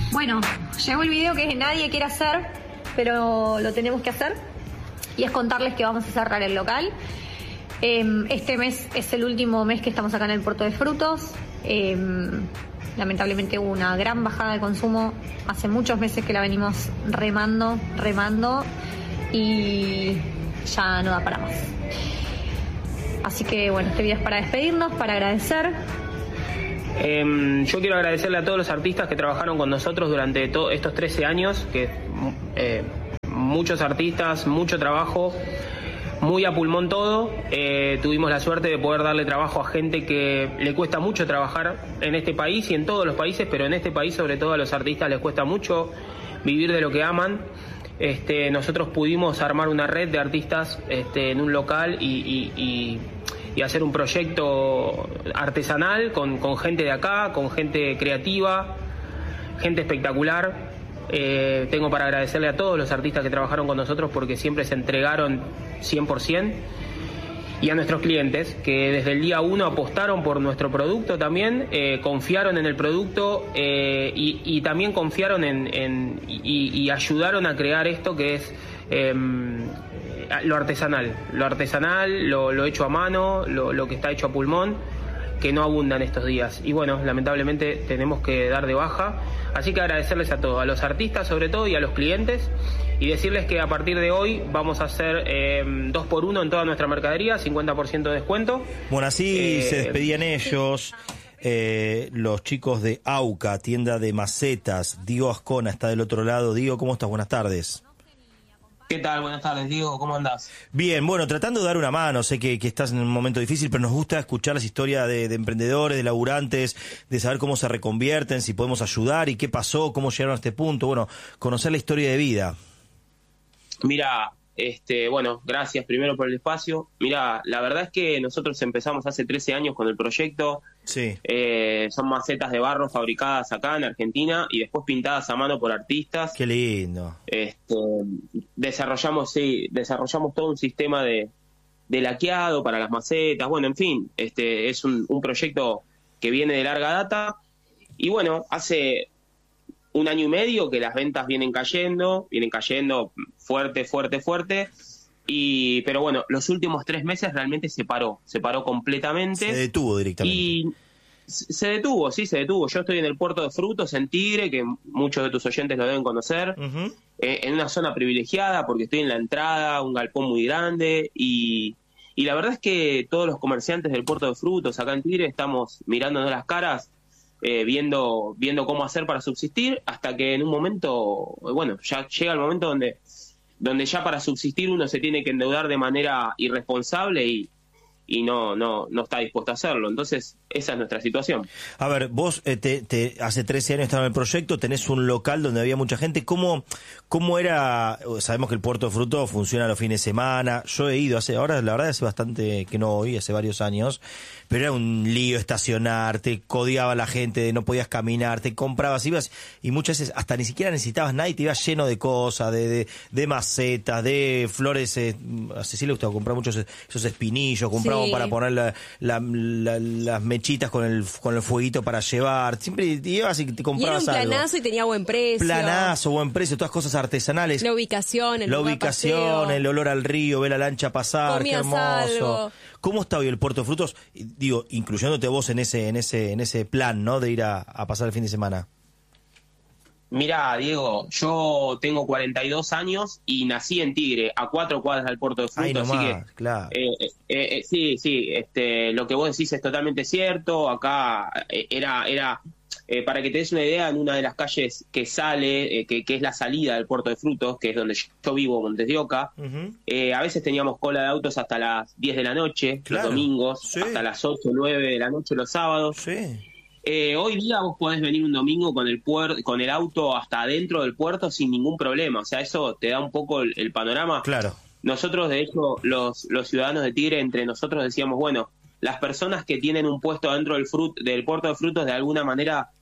Bueno, llegó el video que nadie quiere hacer, pero lo tenemos que hacer. Y es contarles que vamos a cerrar el local. Este mes es el último mes que estamos acá en el Puerto de Frutos. Lamentablemente hubo una gran bajada de consumo. Hace muchos meses que la venimos remando y ya no da para más. Así que bueno, este video es para despedirnos, para agradecer. Yo quiero agradecerle a todos los artistas que trabajaron con nosotros durante estos 13 años, que muchos artistas, mucho trabajo, muy a pulmón todo. Tuvimos la suerte de poder darle trabajo a gente que le cuesta mucho trabajar en este país y en todos los países, pero en este país sobre todo a los artistas les cuesta mucho vivir de lo que aman. Nosotros pudimos armar una red de artistas en un local y hacer un proyecto artesanal con gente de acá, con gente creativa, gente espectacular. Tengo para agradecerle a todos los artistas que trabajaron con nosotros porque siempre se entregaron 100%, y a nuestros clientes que desde el día 1 apostaron por nuestro producto también, confiaron en el producto y también confiaron y ayudaron a crear esto que es lo artesanal, lo hecho a mano, lo que está hecho a pulmón, que no abunda en estos días. Y bueno, lamentablemente tenemos que dar de baja. Así que agradecerles a todos, a los artistas sobre todo y a los clientes, y decirles que a partir de hoy vamos a hacer 2x1 en toda nuestra mercadería, 50% de descuento. Bueno, así se despedían ellos, los chicos de AUCA, tienda de macetas. Diego Ascona está del otro lado. Diego, ¿cómo estás? Buenas tardes. ¿Qué tal? Buenas tardes, Diego. ¿Cómo andás? Bien, bueno, tratando de dar una mano. Sé que estás en un momento difícil, pero nos gusta escuchar las historias de emprendedores, de laburantes, de saber cómo se reconvierten, si podemos ayudar y qué pasó, cómo llegaron a este punto. Bueno, conocer la historia de vida. Mira, bueno, gracias primero por el espacio. Mira, la verdad es que nosotros empezamos hace 13 años con el proyecto. Sí. Son macetas de barro fabricadas acá en Argentina y después pintadas a mano por artistas. Qué lindo. Desarrollamos todo un sistema de laqueado para las macetas. Bueno, en fin, es un proyecto que viene de larga data. Y bueno, hace 1 año y medio que las ventas vienen cayendo fuerte. Pero bueno, los últimos 3 meses realmente se paró completamente. Se detuvo directamente. Y se detuvo. Yo estoy en el Puerto de Frutos, en Tigre, que muchos de tus oyentes lo deben conocer, en una zona privilegiada porque estoy en la entrada, un galpón muy grande, y la verdad es que todos los comerciantes del Puerto de Frutos acá en Tigre estamos mirándonos las caras, viendo cómo hacer para subsistir, hasta que en un momento, bueno, ya llega el momento donde ya para subsistir uno se tiene que endeudar de manera irresponsable y no está dispuesto a hacerlo. Entonces, esa es nuestra situación. A ver, vos hace 13 años estabas en el proyecto, tenés un local donde había mucha gente. ¿Cómo era? Sabemos que el Puerto de Frutos funciona los fines de semana. Yo he ido ahora la verdad hace bastante que no voy, hace varios años, pero era un lío estacionar, te codiaba la gente, no podías caminar, te comprabas, ibas, y muchas veces hasta ni siquiera necesitabas nada y te ibas lleno de cosas, de macetas, de flores. A Cecilia le gustaba comprar muchos esos espinillos, compraba para poner las mechitas con el fueguito para llevar. Siempre ibas y te comprabas algo. Y era un planazo y tenía buen precio. Planazo, buen precio, todas cosas artesanales. La ubicación, el olor al río, ver la lancha pasar, comías qué hermoso. Algo. ¿Cómo está hoy el Puerto de Frutos? Digo, incluyéndote vos en ese plan, ¿no? De ir a pasar el fin de semana. Mirá, Diego, yo tengo 42 años y nací en Tigre, a 4 cuadras del Puerto de Frutos. Ahí nomás, así que, claro. Sí, lo que vos decís es totalmente cierto. Acá era para que te des una idea, en una de las calles que sale, que es la salida del Puerto de Frutos, que es donde yo vivo, Montes de Oca, a veces teníamos cola de autos hasta las 10 de la noche, los domingos, hasta las 8 o 9 de la noche los sábados. Sí. Hoy día vos podés venir un domingo con el auto hasta adentro del puerto sin ningún problema. O sea, eso te da un poco el panorama. Claro. Nosotros, de hecho, los ciudadanos de Tigre, entre nosotros decíamos, bueno, las personas que tienen un puesto dentro del Puerto de Frutos, de alguna manera,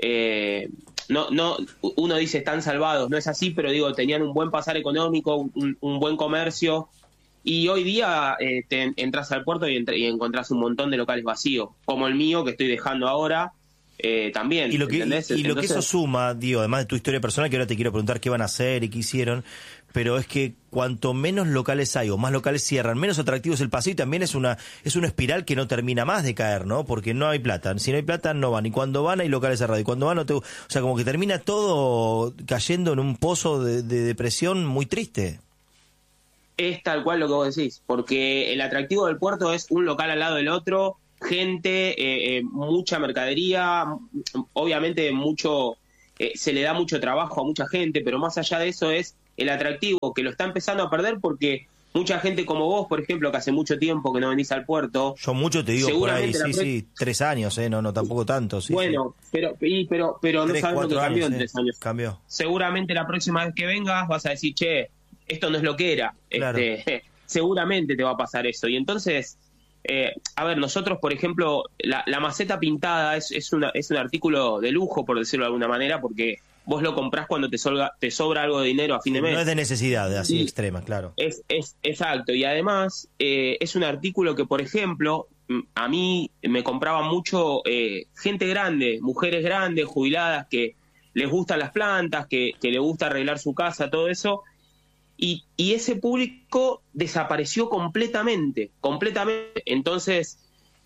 uno dice están salvados, no es así, pero digo, tenían un buen pasar económico, un buen comercio. Y hoy día entras al puerto y encontrás un montón de locales vacíos, como el mío que estoy dejando ahora, también. Y lo que, ¿entendés? y lo que Entonces, eso suma, digo, además de tu historia personal, que ahora te quiero preguntar qué van a hacer y qué hicieron, pero es que cuanto menos locales hay o más locales cierran, menos atractivo es el paseo, y también es una espiral que no termina más de caer, ¿no? Porque no hay plata. Si no hay plata, no van. Y cuando van, hay locales cerrados. Y cuando van, o sea, como que termina todo cayendo en un pozo de depresión muy triste. es tal cual lo que vos decís, porque el atractivo del puerto es un local al lado del otro, gente, mucha mercadería, obviamente se le da mucho trabajo a mucha gente, pero más allá de eso es el atractivo, que lo está empezando a perder porque mucha gente como vos, por ejemplo, que hace mucho tiempo que no venís al puerto. Yo mucho te digo por ahí, sí, 3 años, no, tampoco tanto. Sí, bueno, sí. pero no 3, sabemos lo que cambió en 3 años. Cambió. Seguramente la próxima vez que vengas vas a decir, che, esto no es lo que era. Claro. Seguramente te va a pasar eso. Y entonces, a ver, nosotros, por ejemplo, la maceta pintada es un artículo de lujo, por decirlo de alguna manera, porque vos lo comprás cuando te sobra algo de dinero a fin de mes. No es de necesidad, así extrema, claro. Es exacto. Y además, es un artículo que, por ejemplo, a mí me compraba mucho gente grande, mujeres grandes, jubiladas, que les gustan las plantas, que les gusta arreglar su casa, todo eso. Y ese público desapareció completamente. Entonces,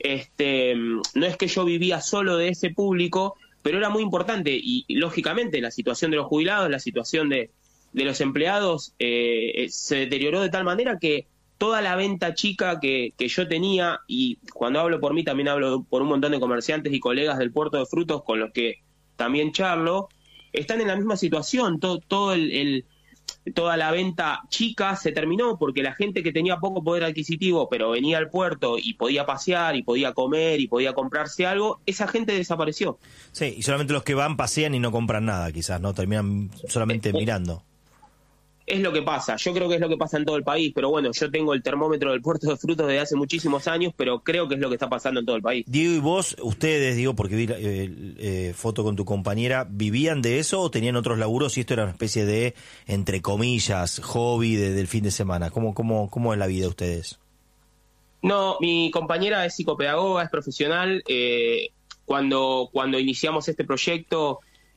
no es que yo vivía solo de ese público, pero era muy importante. Y lógicamente, la situación de los jubilados, la situación de los empleados, se deterioró de tal manera que toda la venta chica que yo tenía, y cuando hablo por mí también hablo por un montón de comerciantes y colegas del puerto de frutos con los que también charlo, están en la misma situación. Toda la venta chica se terminó porque la gente que tenía poco poder adquisitivo pero venía al puerto y podía pasear y podía comer y podía comprarse algo, esa gente desapareció. Sí, y solamente los que van pasean y no compran nada, quizás, ¿no? Terminan solamente mirando. Es lo que pasa, yo creo que es lo que pasa en todo el país, pero bueno, yo tengo el termómetro del puerto de frutos desde hace muchísimos años, pero creo que es lo que está pasando en todo el país. Diego, y vos, ustedes, digo, porque vi foto con tu compañera, ¿vivían de eso o tenían otros laburos y esto era una especie de, entre comillas, hobby del fin de semana? ¿Cómo es la vida de ustedes? No, mi compañera es psicopedagoga, es profesional. Cuando iniciamos este proyecto,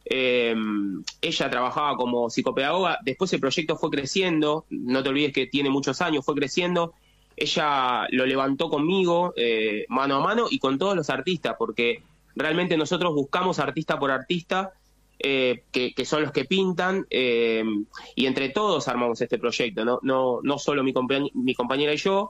ella trabajaba como psicopedagoga. Después el proyecto fue creciendo, no te olvides que tiene muchos años, fue creciendo. Ella lo levantó conmigo, mano a mano, y con todos los artistas, porque realmente nosotros buscamos artista por artista, que son los que pintan, y entre todos armamos este proyecto, no solo mi compañera y yo.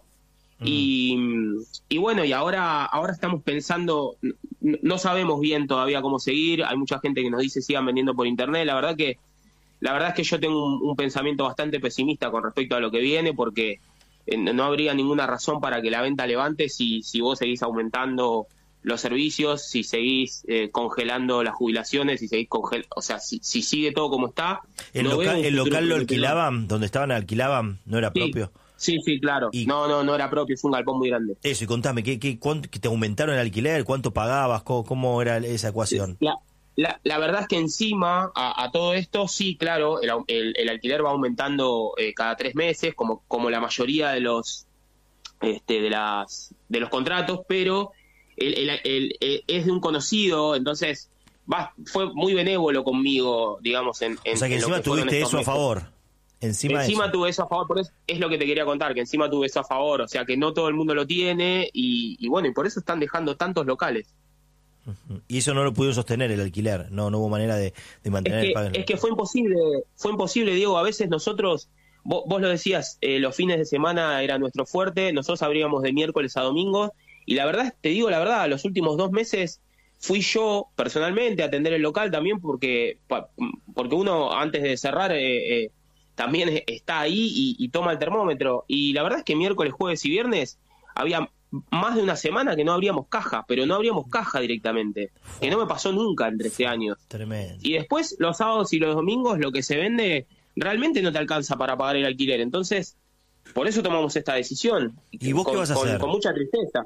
Y bueno, y ahora estamos pensando, no sabemos bien todavía cómo seguir. Hay mucha gente que nos dice sigan vendiendo por internet. La verdad es que yo tengo un pensamiento bastante pesimista con respecto a lo que viene, porque no habría ninguna razón para que la venta levante si vos seguís aumentando los servicios, si seguís congelando las jubilaciones, si seguís o sea, si sigue todo como está. ¿El local lo alquilaban? ¿Donde estaban alquilaban? ¿No era propio? Sí, claro. No era propio, es un galpón muy grande. Eso, y contame, ¿cuánto te aumentaron el alquiler? ¿Cuánto pagabas? ¿Cómo era esa ecuación? La verdad es que encima a todo esto, sí, claro, el alquiler va aumentando cada 3 meses, como la mayoría de los de los contratos, pero es de un conocido, entonces fue muy benévolo conmigo, digamos. O sea que encima tuviste eso a favor. Encima tuve eso a favor, por eso es lo que te quería contar, que encima tuve eso a favor, o sea que no todo el mundo lo tiene, y bueno, y por eso están dejando tantos locales. Y eso no lo pudieron sostener, el alquiler, no hubo manera de mantener el pago. Es que fue imposible, Diego. A veces nosotros, vos lo decías, los fines de semana era nuestro fuerte, nosotros abríamos de miércoles a domingo, y la verdad, te digo la verdad, los últimos 2 meses fui yo personalmente a atender el local también, porque uno antes de cerrar también está ahí y toma el termómetro, y la verdad es que miércoles, jueves y viernes había más de una semana que no abríamos caja, pero no abríamos caja directamente, que no me pasó nunca en 13 años. Tremendo. Y después los sábados y los domingos lo que se vende realmente no te alcanza para pagar el alquiler, entonces por eso tomamos esta decisión. ¿Y vos qué vas a hacer? Con mucha tristeza.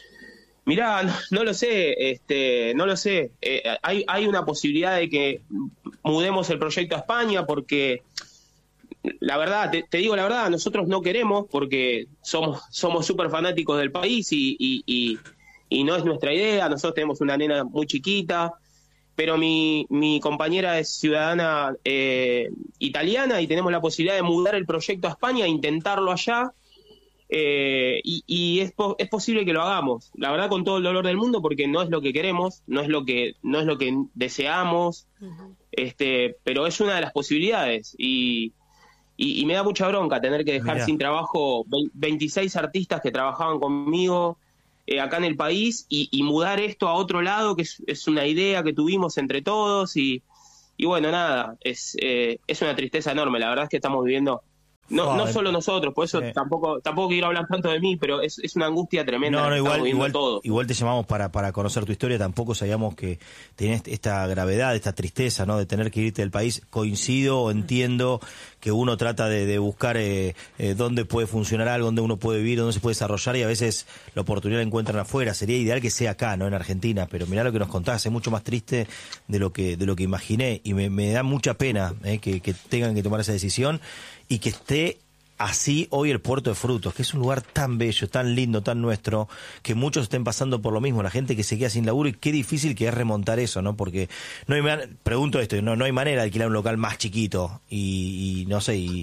Mirá, no lo sé, no lo sé. Hay una posibilidad de que mudemos el proyecto a España, porque la verdad, te digo la verdad, nosotros no queremos, porque somos súper fanáticos del país y no es nuestra idea. Nosotros tenemos una nena muy chiquita, pero mi compañera es ciudadana italiana y tenemos la posibilidad de mudar el proyecto a España e intentarlo allá. Y es posible que lo hagamos, la verdad, con todo el dolor del mundo, porque no es lo que queremos, no es lo que deseamos, pero es una de las posibilidades y me da mucha bronca tener que dejar sin trabajo 26 artistas que trabajaban conmigo acá en el país y mudar esto a otro lado, que es una idea que tuvimos entre todos y bueno, nada, es una tristeza enorme. La verdad es que estamos viviendo, no solo nosotros, por eso tampoco quiero hablar tanto de mí, pero es una angustia tremenda. Igual te llamamos para conocer tu historia. Tampoco sabíamos que tenés esta gravedad, esta tristeza, ¿no?, de tener que irte del país. Coincido, entiendo que uno trata de buscar dónde puede funcionar algo, dónde uno puede vivir, dónde se puede desarrollar, y a veces la oportunidad la encuentran afuera. Sería ideal que sea acá, no en Argentina, pero mirá lo que nos contás, es mucho más triste de lo que imaginé, y me da mucha pena que tengan que tomar esa decisión y que esté así hoy el Puerto de Frutos, que es un lugar tan bello, tan lindo, tan nuestro, que muchos estén pasando por lo mismo, la gente que se queda sin laburo, y qué difícil que es remontar eso, ¿no? Porque no hay pregunto esto, no hay manera de alquilar un local más chiquito no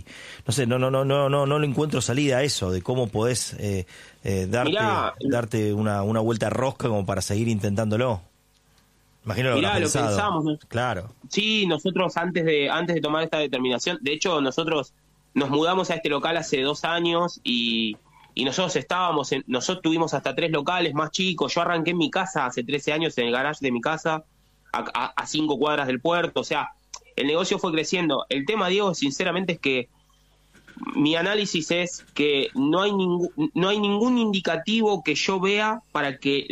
le encuentro salida a eso, de cómo podés darte una vuelta rosca como para seguir intentándolo. Imagino lo pensamos, ¿no? Claro. Sí, nosotros antes de tomar esta determinación, de hecho nosotros nos mudamos a este local hace 2 años y nosotros nosotros tuvimos hasta 3 locales más chicos. Yo arranqué en mi casa hace 13 años, en el garage de mi casa, a 5 cuadras del puerto. O sea, el negocio fue creciendo. El tema, Diego, sinceramente es que mi análisis es que no hay ningún indicativo que yo vea para que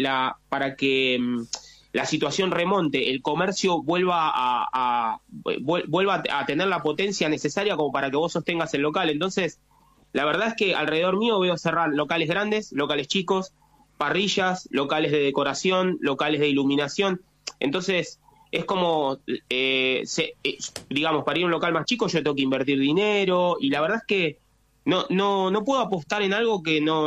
la situación remonte, el comercio vuelva a tener la potencia necesaria como para que vos sostengas el local. Entonces, la verdad es que alrededor mío veo cerrar locales grandes, locales chicos, parrillas, locales de decoración, locales de iluminación. Entonces, es como, digamos, para ir a un local más chico yo tengo que invertir dinero, y la verdad es que no puedo apostar en algo que no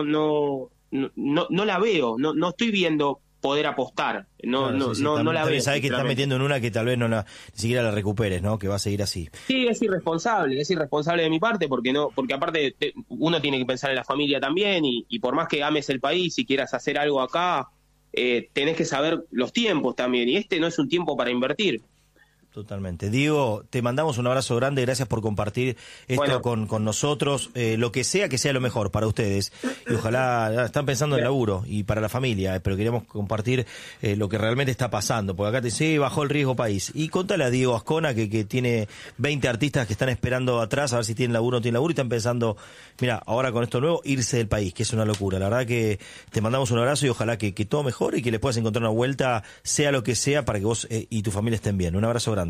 la veo, no estoy viendo poder apostar, no la veo. Sabes que estás metiendo en una que tal vez ni siquiera la recuperes, ¿no? Que va a seguir así. Sí, es irresponsable de mi parte, porque aparte uno tiene que pensar en la familia también, y por más que ames el país y quieras hacer algo acá, tenés que saber los tiempos también, y no es un tiempo para invertir. Totalmente. Diego, te mandamos un abrazo grande, gracias por compartir esto con nosotros, lo que sea lo mejor para ustedes, y ojalá, están pensando en laburo y para la familia, pero queremos compartir lo que realmente está pasando, porque acá bajó el riesgo país. Y contale a Diego Ascona que tiene 20 artistas que están esperando atrás a ver si tienen laburo o no tienen laburo, y están pensando, mira, ahora con esto nuevo, irse del país, que es una locura. La verdad que te mandamos un abrazo y ojalá que todo mejore y que les puedas encontrar una vuelta, sea lo que sea, para que vos y tu familia estén bien. Un abrazo grande.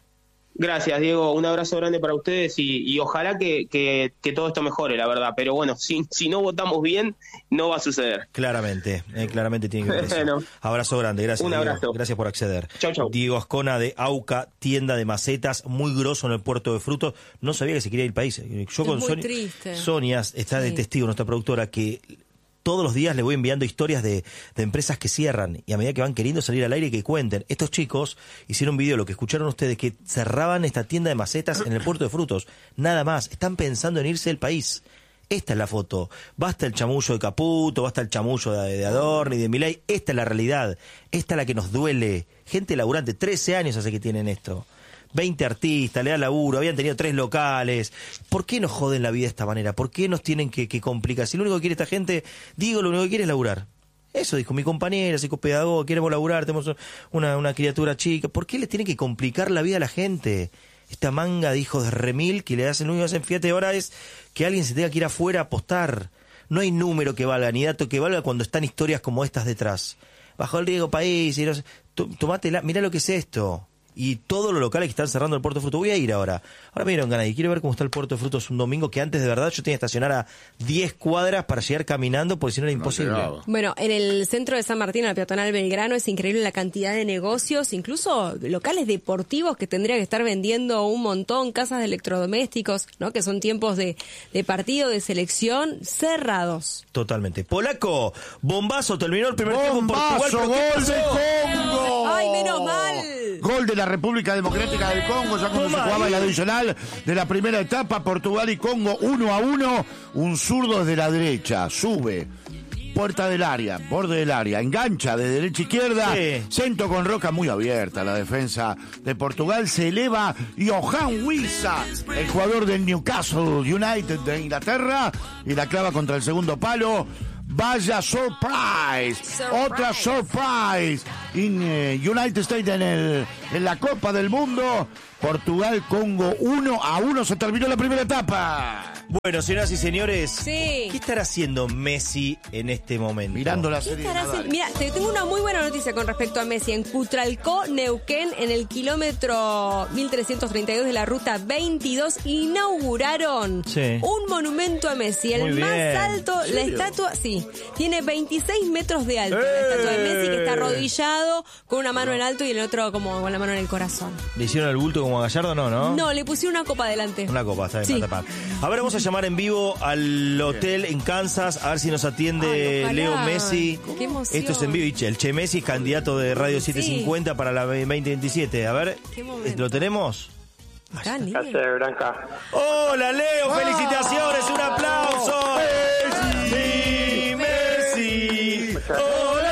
Gracias, Diego, un abrazo grande para ustedes y ojalá que todo esto mejore, la verdad, pero bueno, si no votamos bien, no va a suceder. Claramente tiene que ver eso. Bueno, abrazo grande, gracias. Un abrazo. Diego, gracias por acceder. Chau. Diego Ascona de AUCA, tienda de macetas, muy grosso en el Puerto de Frutos. No sabía que se quería ir al país. Yo con Sonia está de testigo, nuestra productora, que todos los días le voy enviando historias de empresas que cierran, y a medida que van queriendo salir al aire, que cuenten. Estos chicos hicieron un video, lo que escucharon ustedes, que cerraban esta tienda de macetas en el Puerto de Frutos. Nada más. Están pensando en irse del país. Esta es la foto. Basta el chamullo de Caputo, basta el chamullo de Adorni, de Milei. Esta es la realidad. Esta es la que nos duele. Gente laburante, 13 años hace que tienen esto. 20 artistas, le da laburo, habían tenido 3 locales. ¿Por qué nos joden la vida de esta manera? ¿Por qué nos tienen que complicar? Si lo único que quiere esta gente, lo único que quiere es laburar. Eso dijo mi compañera, psicopedagoga, queremos laburar, tenemos una criatura chica. ¿Por qué les tienen que complicar la vida a la gente? Esta manga de hijos de remil que le hacen, lo único que hacen, fíjate ahora, es que alguien se tenga que ir afuera a apostar. No hay número que valga, ni dato que valga cuando están historias como estas detrás. Bajó el riesgo país, tomátela, mirá lo que es esto. y todos los locales que están cerrando el Puerto de Frutos. Voy a ir ahora. Ahora me dieron ganas y quiero ver cómo está el Puerto de Frutos un domingo, que antes de verdad yo tenía que estacionar a 10 cuadras para llegar caminando, porque si no era imposible. Bueno, en el centro de San Martín, en la peatonal Belgrano, es increíble la cantidad de negocios, incluso locales deportivos que tendría que estar vendiendo un montón, casas de electrodomésticos, ¿no? Que son tiempos de partido, de selección, cerrados. Totalmente. Polaco, bombazo, terminó el primer tiempo en Portugal. ¡Gol de Congo! ¡Ay, menos mal! Gol de la República Democrática del Congo, ya cuando se jugaba el adicional de la primera etapa, Portugal y Congo 1-1, un zurdo desde la derecha, sube, puerta del área, borde del área, engancha de derecha a izquierda, centro con Roca muy abierta, la defensa de Portugal se eleva, Johan Wissa, el jugador del Newcastle United de Inglaterra, y la clava contra el segundo palo. Vaya surprise, otra surprise en United States en la Copa del Mundo. Portugal, Congo 1-1, se terminó la primera etapa. Bueno, señoras y señores, Sí. ¿qué estará haciendo Messi en este momento? Mirando la ¿Qué serie. estará haciendo? Mira, te tengo una muy buena noticia con respecto a Messi. En Cutralcó, Neuquén, en el kilómetro 1332 de la ruta 22, inauguraron un monumento a Messi. El Muy más bien. alto, la estatua, tiene 26 metros de alto. La estatua de Messi, que está arrodillado, con una mano en alto y el otro como con la mano en el corazón. ¿Le hicieron el bulto como a Gallardo? No. No, le pusieron una copa adelante. Una copa, está bien, Sí. para tapar. A ver, vamos a llamar en vivo al hotel en Kansas, a ver si nos atiende Ay, ojalá. Leo Messi. Qué emoción. Esto es en vivo, y el Che Messi, candidato de Radio 750 para la 2027. A ver, Qué momento. ¿lo tenemos? Acá, nene. Branca. ¡Hola, Leo! ¡Felicitaciones! ¡Un aplauso! ¡Messi! ¡Messi! ¡Hola!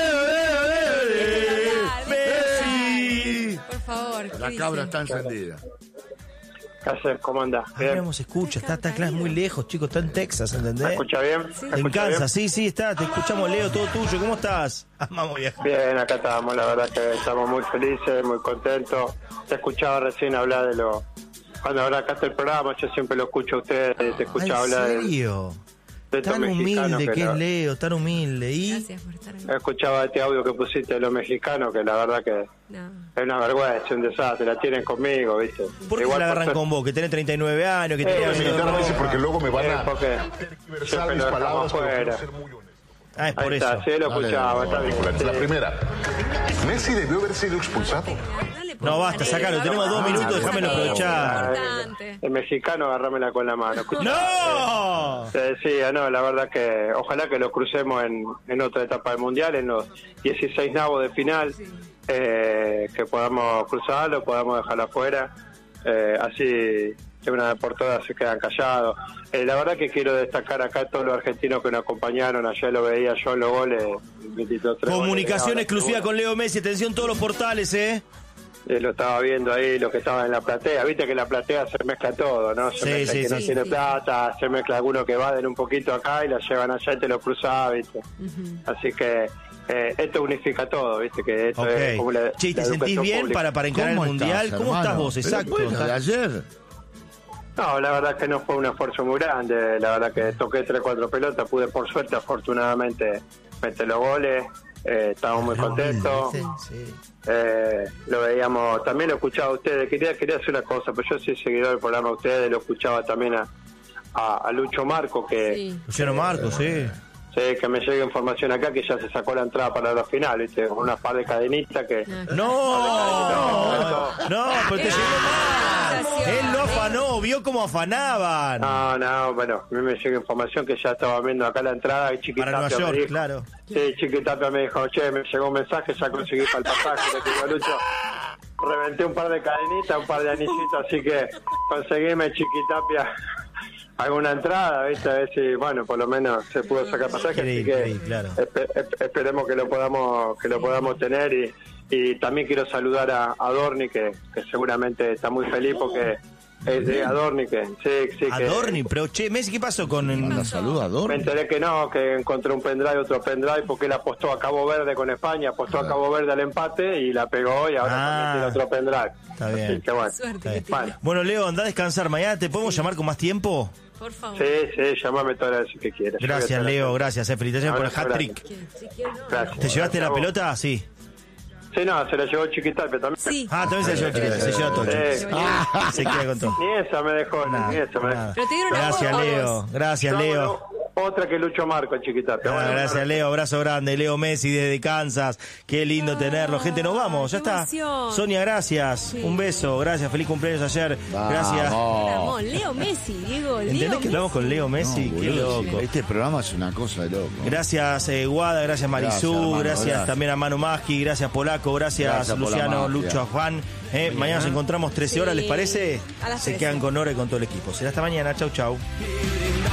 ¡Messi! Por favor. ¿qué La dice? cabra está encendida. ¿Qué haces? ¿Cómo andás? A ver, se escucha, está claro, es muy lejos, chicos, está en Texas, ¿entendés? ¿Me escucha bien? ¿Me En escucha Kansas, sí, está, te escuchamos, Leo, todo tuyo, ¿cómo estás? Vamos, viejo. Bien, acá estamos, la verdad que estamos muy felices, muy contentos. Te escuchaba recién hablar de lo... Cuando arrancaste el programa, yo siempre lo escucho a ustedes, te escuchaba hablar ¿En serio? de estos Tan mexicanos humilde que no- es Leo, tan humilde. ¿Y? Gracias por estar ahí. Escuchaba este audio que pusiste de los mexicanos, que la verdad que No. es una vergüenza, un desastre, la tienen conmigo, ¿viste? ¿Por qué se la agarran con vos? Que tenés 39 años, que tenías... Porque luego me van a Porque siempre lo dejamos afuera. Ah, es por Ahí eso. está, sí, lo escuchaba, está bien. La primera. Messi debió haber sido expulsado. No, basta, sacalo, tenemos 2 minutos, déjamelo aprovechar. Importante. El mexicano, agarrámela con la mano. ¡No! Te decía, no, la verdad que ojalá que lo crucemos en otra etapa del Mundial, en los 16 navos de final, que podamos cruzarlo, podamos dejarlo afuera, así de una vez por todas se quedan callados. La verdad que quiero destacar acá a todos los argentinos que nos acompañaron, ayer lo veía yo en los goles. 23 Comunicación goles, exclusiva con Leo Messi, atención todos los portales, lo estaba viendo ahí, lo que estaba en la platea. Viste que en la platea se mezcla todo, ¿no? Se Sí, mezcla sí, el que no sí. tiene plata, se mezcla alguno que vaden un poquito acá y la llevan allá y te lo cruzás, ¿viste? Así que esto unifica todo, ¿viste? Que esto es como Ok. Che, ¿y te sentís bien para encarar el Mundial? ¿Cómo estás vos? Exacto. ¿De ayer? No, la verdad que no fue un esfuerzo muy grande. La verdad que toqué 3-4 pelotas, pude por suerte, afortunadamente, meter los goles. Estábamos muy contentos. Sí. Lo veíamos, también lo escuchaba a ustedes. Quería hacer una cosa, pues yo soy seguidor del programa de ustedes, lo escuchaba también a Lucho Marco, que Sí. Luciano Marcos, sí. sí, que me llega información acá que ya se sacó la entrada para la final, ¿viste? Con una par de cadenitas que... No, pero te llegó mal. Él no afanó, vio cómo afanaban. No, bueno, a mí me llega información que ya estaba viendo acá la entrada y Para Chiquitapia Nueva me York, dijo, claro. sí, Chiquitapia me dijo, che, me llegó un mensaje, ya conseguí para el pasaje, le digo, Lucho, reventé un par de cadenitas, un par de anillitos, así que conseguíme, Chiquitapia, alguna entrada, ¿viste? A ver si, bueno, por lo menos se pudo sacar pasaje, así que Claro. esperemos que lo podamos tener y también quiero saludar a Dorni, que seguramente está muy feliz porque es de Adorni, que sí. Adorni, pero che, Messi, ¿qué pasó con La saluda, Me Dorni. enteré que no, que encontró un pendrive, otro pendrive, porque él apostó a Cabo Verde con España, apostó a Cabo Verde al empate y la pegó y ahora también tiene otro pendrive. Está bien. Así que bueno. Suerte que Bueno, tiene. Bueno, Leo, anda a descansar. Mañana te podemos llamar con más tiempo. Por favor. sí, llámame todas las veces que quieras. Gracias, Leo, gracias. Felicitaciones por el Abrazo hat-trick. Si quiero, no. Gracias. ¿Te llevaste la Chau. pelota? Sí. Sí, no, se la llevó Chiquitapia también. Sí. Ah, también se llevó Chiquitapia, se llevó todo. Se queda con todo. Ni esa me dejó, Nada, ni esa me dejó. nada. Pero te dieron una Gracias, voz, Leo. vos. Gracias, Leo. Otra que Lucho Marco, Chiquitapia. Bueno, Gracias, Leo. Abrazo grande. Leo Messi desde Kansas. Qué lindo tenerlo. Gente, nos vamos. Ya qué está. emoción. Sonia, gracias. Un beso. Gracias. Feliz cumpleaños ayer. Gracias. Ramón, Leo Messi, Diego, Leo ¿Entendés que Messi. hablamos con Leo Messi? No, Qué boludo, loco. Este programa es una cosa de loco. Gracias, Guada. Gracias, Marisú. Gracias, hermano, Gracias, gracias. también a Manu Maschi. Gracias, Polaco. Gracias, Gracias por la Luciano, magia. Lucho, Juan. Mañana nos encontramos 13 horas, ¿les parece? A las Se 13. quedan con Nora y con todo el equipo. Será hasta mañana. Chau, chau.